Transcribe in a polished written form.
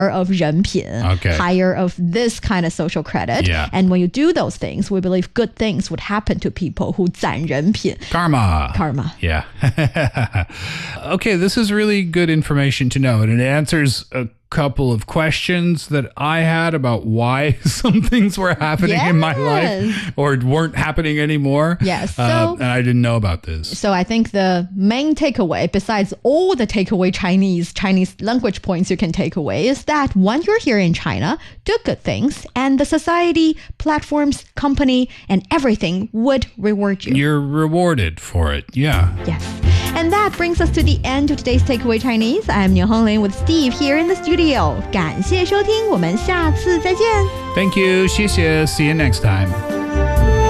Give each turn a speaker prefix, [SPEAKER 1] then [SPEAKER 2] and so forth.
[SPEAKER 1] of 人品,
[SPEAKER 2] Okay.
[SPEAKER 1] higher of this kind of social credit.
[SPEAKER 2] Yeah.
[SPEAKER 1] And when you do those things, we believe good things would happen to people who 攒人品.
[SPEAKER 2] Karma. Yeah. Okay, this is really good information to know, and it answers a couple of questions that I had about why some things were happening in my life or weren't happening anymore.
[SPEAKER 1] Yes.
[SPEAKER 2] And I didn't know about this.
[SPEAKER 1] So I think the main takeaway, besides all the takeaway Chinese language points you can take away, is that when you're here in China, do good things, and the society, platforms, company, and everything would reward you.
[SPEAKER 2] You're rewarded for it. Yeah.
[SPEAKER 1] Yes. And that brings us to the end of today's Takeaway Chinese. I'm Niu Honglin with Steve here in the studio. 感谢收听，我们下次再见。
[SPEAKER 2] Thank you. 谢谢. See you next time.